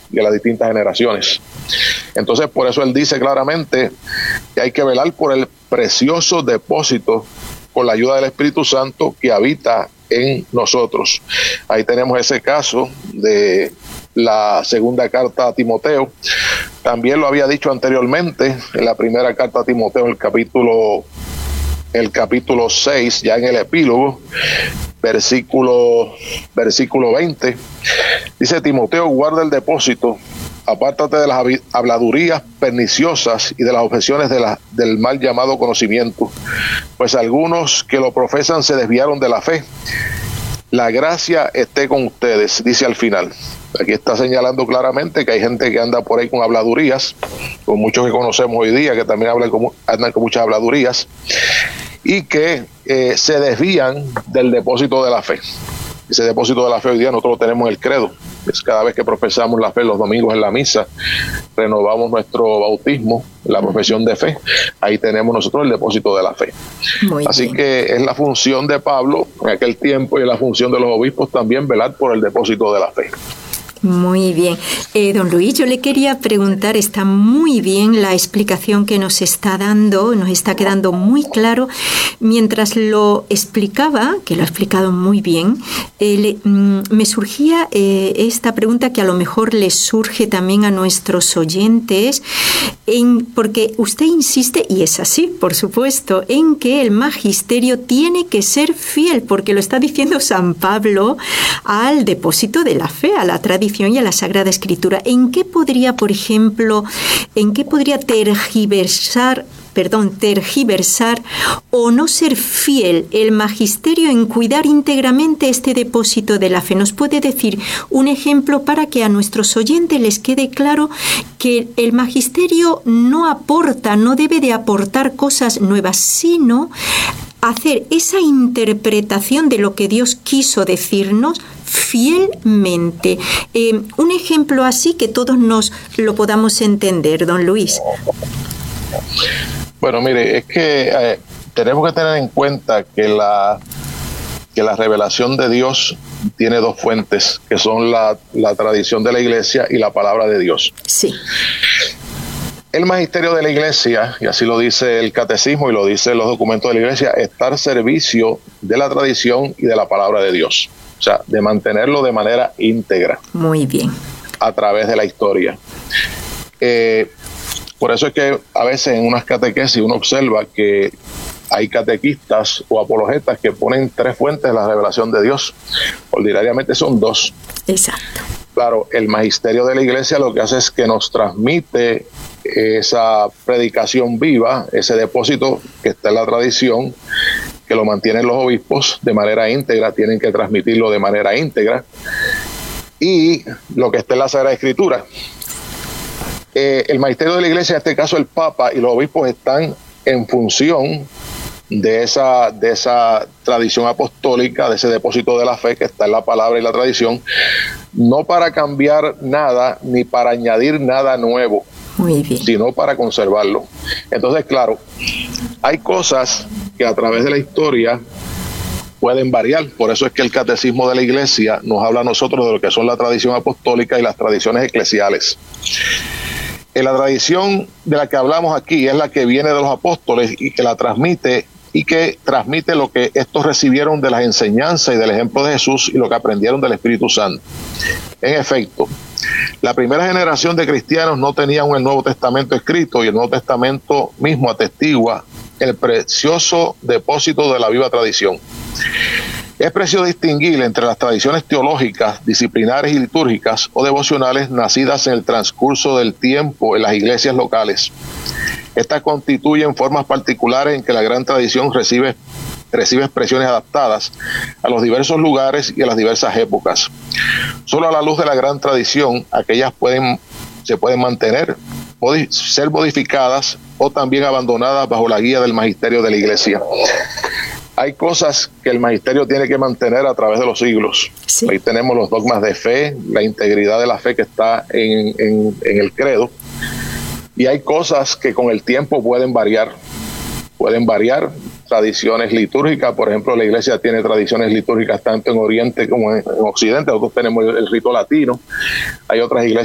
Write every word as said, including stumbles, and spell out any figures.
y en las distintas generaciones. Entonces, por eso él dice claramente que hay que velar por el precioso depósito con la ayuda del Espíritu Santo que habita en nosotros. Ahí tenemos ese caso de la segunda carta a Timoteo. También lo había dicho anteriormente en la primera carta a Timoteo, el capítulo el capítulo seis, ya en el epílogo, versículo, versículo veinte, dice: Timoteo, guarda el depósito, apártate de las habladurías perniciosas y de las objeciones de la, del mal llamado conocimiento, pues algunos que lo profesan se desviaron de la fe. La gracia esté con ustedes, dice al final. Aquí está señalando claramente que hay gente que anda por ahí con habladurías, con muchos que conocemos hoy día que también hablan con, andan con muchas habladurías, y que eh, se desvían del depósito de la fe. Ese depósito de la fe hoy día nosotros lo tenemos en el credo. Es cada vez que profesamos la fe los domingos en la misa, renovamos nuestro bautismo, la profesión de fe. Ahí tenemos nosotros el depósito de la fe. Muy Así bien. Que es la función de Pablo en aquel tiempo y la función de los obispos también velar por el depósito de la fe. Muy bien. Eh, don Luis, yo le quería preguntar, está muy bien la explicación que nos está dando, nos está quedando muy claro. Mientras lo explicaba, que lo ha explicado muy bien, eh, le, mm, me surgía eh, esta pregunta que a lo mejor les surge también a nuestros oyentes, en, porque usted insiste, y es así, por supuesto, en que el magisterio tiene que ser fiel, porque lo está diciendo San Pablo, al depósito de la fe, a la tradición y a la Sagrada Escritura. ¿En qué podría, por ejemplo, en qué podría tergiversar, perdón, tergiversar o no ser fiel el magisterio en cuidar íntegramente este depósito de la fe? ¿Nos puede decir un ejemplo para que a nuestros oyentes les quede claro que el magisterio no aporta, no debe de aportar cosas nuevas, sino hacer esa interpretación de lo que Dios quiso decirnos fielmente? Eh, un ejemplo así que todos nos lo podamos entender, don Luis. Bueno, mire, es que eh, tenemos que tener en cuenta que la, que la revelación de Dios tiene dos fuentes, que son la, la tradición de la Iglesia y la palabra de Dios. Sí. El magisterio de la Iglesia, y así lo dice el catecismo y lo dicen los documentos de la Iglesia, está al servicio de la tradición y de la palabra de Dios. O sea, de mantenerlo de manera íntegra. Muy bien. A través de la historia. Eh, por eso es que a veces en unas catequesis uno observa que hay catequistas o apologetas que ponen tres fuentes de la revelación de Dios. Ordinariamente son dos. Exacto. Claro, el magisterio de la Iglesia lo que hace es que nos transmite esa predicación viva, ese depósito que está en la tradición, que lo mantienen los obispos de manera íntegra, tienen que transmitirlo de manera íntegra, y lo que está en la Sagrada Escritura. Eh, el magisterio de la Iglesia, en este caso el Papa y los obispos, están en función de esa, de esa tradición apostólica, de ese depósito de la fe que está en la palabra y la tradición, no para cambiar nada ni para añadir nada nuevo, muy bien, sino para conservarlo. Entonces, claro, hay cosas que a través de la historia pueden variar. Por eso es que el catecismo de la Iglesia nos habla a nosotros de lo que son la tradición apostólica y las tradiciones eclesiales. En la tradición de la que hablamos aquí es la que viene de los apóstoles y que la transmite y que transmite lo que estos recibieron de las enseñanzas y del ejemplo de Jesús y lo que aprendieron del Espíritu Santo. En efecto, la primera generación de cristianos no tenían el Nuevo Testamento escrito, y el Nuevo Testamento mismo atestigua el precioso depósito de la viva tradición. Es preciso distinguir entre las tradiciones teológicas, disciplinares y litúrgicas o devocionales nacidas en el transcurso del tiempo en las iglesias locales. Estas constituyen formas particulares en que la gran tradición recibe, recibe expresiones adaptadas a los diversos lugares y a las diversas épocas. Solo a la luz de la gran tradición, aquellas pueden, se pueden mantener, modi- ser modificadas o también abandonadas bajo la guía del magisterio de la Iglesia. Hay cosas que el magisterio tiene que mantener a través de los siglos. Sí. Ahí tenemos los dogmas de fe, la integridad de la fe que está en, en, en el credo. Y hay cosas que con el tiempo pueden variar. Pueden variar tradiciones litúrgicas. Por ejemplo, la Iglesia tiene tradiciones litúrgicas tanto en Oriente como en, en Occidente. Nosotros tenemos el, el rito latino. Hay otras iglesias